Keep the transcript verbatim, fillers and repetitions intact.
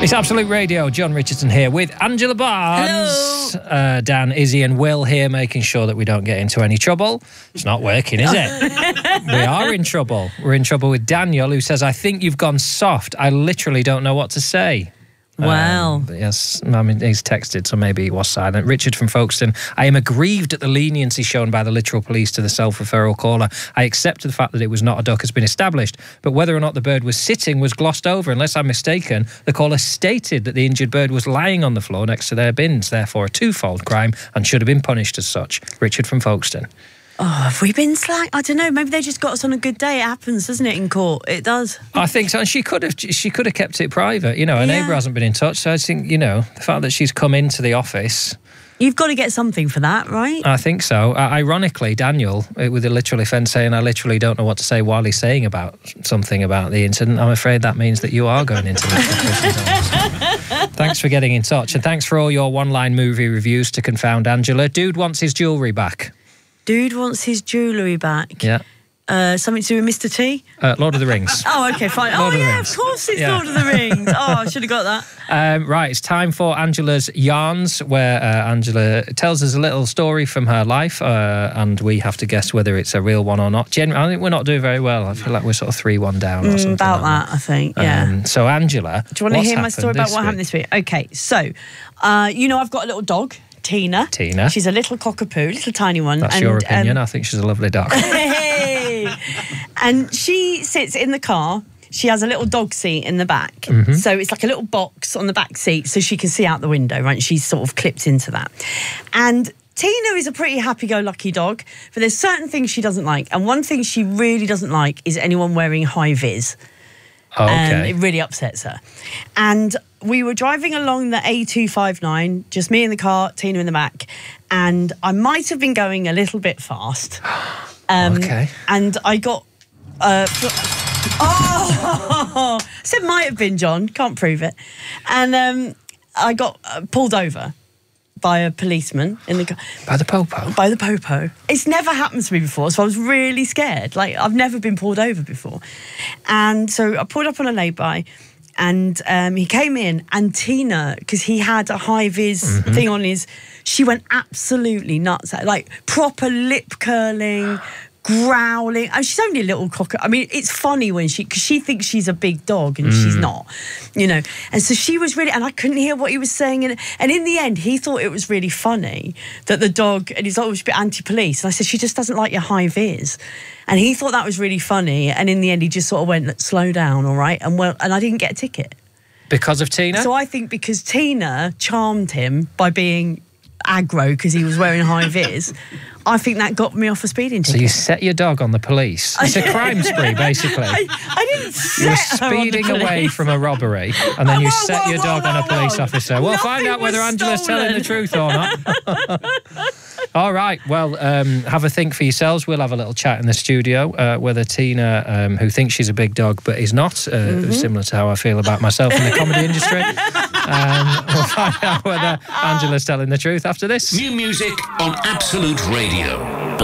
It's Absolute Radio. John Richardson here with Angela Barnes. Hello. Uh, Dan, Izzy and Will here making sure that we don't get into any trouble. It's not working, is it? We are in trouble. We're in trouble with Daniel, who says, I think you've gone soft. I literally don't know what to say. Wow. Um, yes, I mean, he's texted, so maybe he was silent. Richard from Folkestone, I am aggrieved at the leniency shown by the literal police to the self-referral caller. I accept the fact that it was not a duck has been established, but whether or not the bird was sitting was glossed over. Unless I'm mistaken, the caller stated that the injured bird was lying on the floor next to their bins, therefore a twofold crime and should have been punished as such. Richard from Folkestone. Oh, have we been slack? I don't know. Maybe they just got us on a good day. It happens, doesn't it, in court? It does. I think so. And she could have she could have kept it private. You know, her Yeah. neighbour hasn't been in touch. So I think, you know, the fact that she's come into the office... You've got to get something for that, right? I think so. Uh, ironically, Daniel, uh, with a literal offence, saying, I literally don't know what to say while he's saying about something about the incident, I'm afraid that means that you are going into the prison. Thanks for getting in touch. And thanks for all your one-line movie reviews to confound Angela. Dude wants his jewellery back. Dude wants his jewellery back. Yeah. Uh, something to do with Mister T? Uh, Lord of the Rings. Oh, okay, fine. Lord oh, of the yeah, Rings. of course it's Yeah. Lord of the Rings. Oh, I should have got that. Um, right, it's time for Angela's Yarns, where uh, Angela tells us a little story from her life, uh, and we have to guess whether it's a real one or not. Gen- I think we're not doing very well. I feel like we're sort of three one down or Mm, something about like that, I think, yeah. Um, so, Angela, do you want to what's hear my happened story about this what week? happened this week? Okay, so, uh, you know I've got a little dog, Tina. Tina. She's a little cockapoo, little tiny one. That's and, your opinion. Um, I think she's a lovely dog. Hey! And she sits in the car. She has a little dog seat in the back. Mm-hmm. So it's like a little box on the back seat so she can see out the window, right? She's sort of clipped into that. And Tina is a pretty happy-go-lucky dog, but there's certain things she doesn't like. And one thing she really doesn't like is anyone wearing high-vis. Oh, Um, okay. it really upsets her. And we were driving along the A two fifty-nine, just me in the car, Tina in the back, and I might have been going a little bit fast. Um, Okay. And I got... Uh, oh! Said might have been, John. Can't prove it. And um, I got uh, pulled over by a policeman in the car. By the popo? By the popo. It's never happened to me before, so I was really scared. Like, I've never been pulled over before. And so I pulled up on a lay-by, and um, he came in, and Tina, because he had a high-vis Mm-hmm. thing on his... She went absolutely nuts. Like, proper lip-curling, growling. And she's only a little cocker. I mean, it's funny when she... Because she thinks she's a big dog, and Mm. she's not, you know. And so she was really... And I couldn't hear what he was saying. And, and in the end, he thought it was really funny that the dog... And he's always a bit anti-police. And I said, she just doesn't like your high-vis. And he thought that was really funny. And in the end, he just sort of went, slow down, all right? And well, and I didn't get a ticket. Because of Tina? So I think because Tina charmed him by being aggro because he was wearing high vis, I think that got me off a speeding So ticket. you set your dog on the police. It's a crime spree, basically. I, I didn't set You were her on the speeding away police. from a robbery, and then Oh, you whoa, set whoa, your whoa, dog on a whoa, police whoa. officer. We'll find Nothing out whether was Angela's telling the stolen. truth or not. All right, well, um, have a think for yourselves. We'll have a little chat in the studio uh, whether Tina, um, who thinks she's a big dog but is not, uh, Mm-hmm. similar to how I feel about myself in the comedy industry, um, we'll find out whether Angela's telling the truth after this. New music on Absolute Radio.